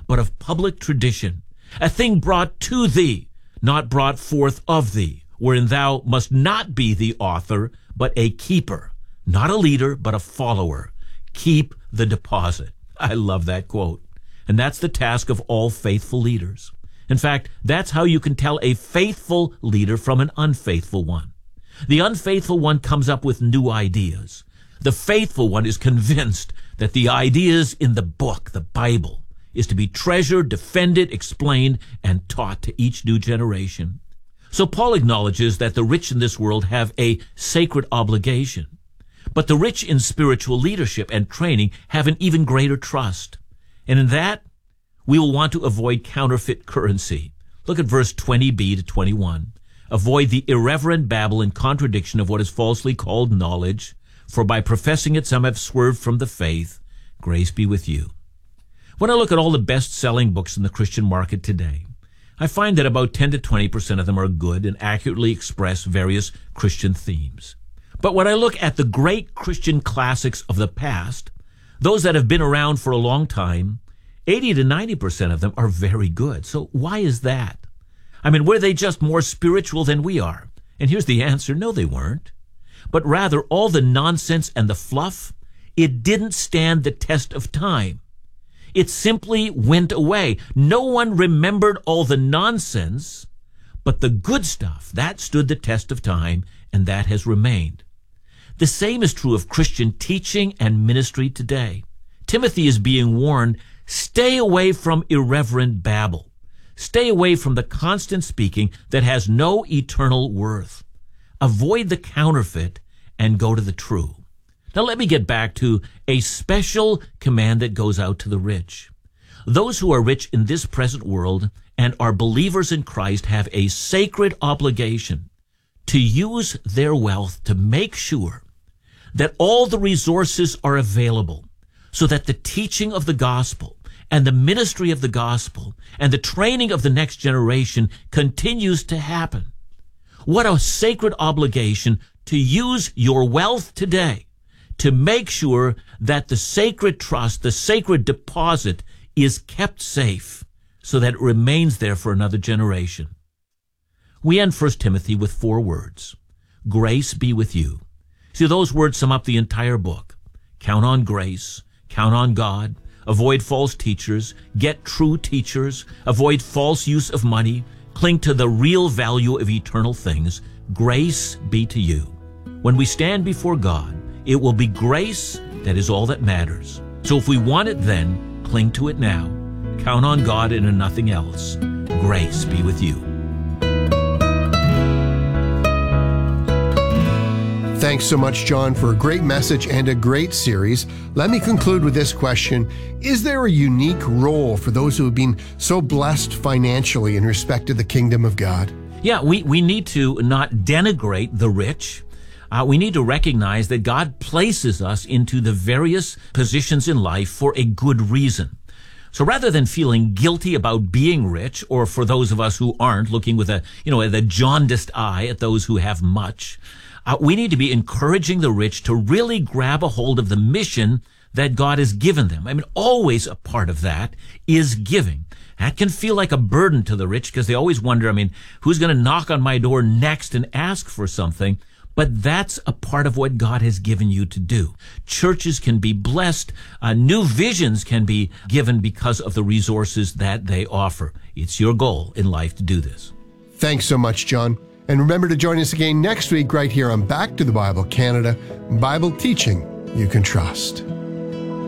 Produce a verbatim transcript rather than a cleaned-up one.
but of public tradition, a thing brought to thee, not brought forth of thee, wherein thou must not be the author, but a keeper, not a leader, but a follower. Keep the deposit. I love that quote. And that's the task of all faithful leaders. In fact, that's how you can tell a faithful leader from an unfaithful one. The unfaithful one comes up with new ideas. The faithful one is convinced that the ideas in the book, the Bible, is to be treasured, defended, explained, and taught to each new generation. So Paul acknowledges that the rich in this world have a sacred obligation. But the rich in spiritual leadership and training have an even greater trust. And in that, we will want to avoid counterfeit currency. Look at verse twenty b to twenty-one. Avoid the irreverent babble and contradiction of what is falsely called knowledge, for by professing it some have swerved from the faith. Grace be with you. When I look at all the best-selling books in the Christian market today, I find that about ten to twenty percent of them are good and accurately express various Christian themes. But when I look at the great Christian classics of the past, those that have been around for a long time, eighty to ninety percent of them are very good. So why is that? I mean, were they just more spiritual than we are? And here's the answer. No, they weren't. But rather, all the nonsense and the fluff, it didn't stand the test of time. It simply went away. No one remembered all the nonsense, but the good stuff, that stood the test of time, and that has remained. The same is true of Christian teaching and ministry today. Timothy is being warned, stay away from irreverent babble. Stay away from the constant speaking that has no eternal worth. Avoid the counterfeit and go to the true. Now let me get back to a special command that goes out to the rich. Those who are rich in this present world and are believers in Christ have a sacred obligation to use their wealth to make sure that all the resources are available so that the teaching of the gospel and the ministry of the gospel and the training of the next generation continues to happen. What a sacred obligation to use your wealth today to make sure that the sacred trust, the sacred deposit is kept safe so that it remains there for another generation. We end First Timothy with four words. Grace be with you. See, those words sum up the entire book. Count on grace. Count on God. Avoid false teachers. Get true teachers. Avoid false use of money. Cling to the real value of eternal things. Grace be to you. When we stand before God, it will be grace that is all that matters. So if we want it then, cling to it now. Count on God and on nothing else. Grace be with you. Thanks so much, John, for a great message and a great series. Let me conclude with this question. Is there a unique role for those who have been so blessed financially in respect to the kingdom of God? Yeah, we, we need to not denigrate the rich. Uh, we need to recognize that God places us into the various positions in life for a good reason. So rather than feeling guilty about being rich, or for those of us who aren't, looking with a, you know, the jaundiced eye at those who have much, uh, we need to be encouraging the rich to really grab a hold of the mission that God has given them. I mean, always a part of that is giving. That can feel like a burden to the rich because they always wonder, I mean, who's going to knock on my door next and ask for something? But that's a part of what God has given you to do. Churches can be blessed. Uh, new visions can be given because of the resources that they offer. It's your goal in life to do this. Thanks so much, John. And remember to join us again next week right here on Back to the Bible Canada, Bible teaching you can trust.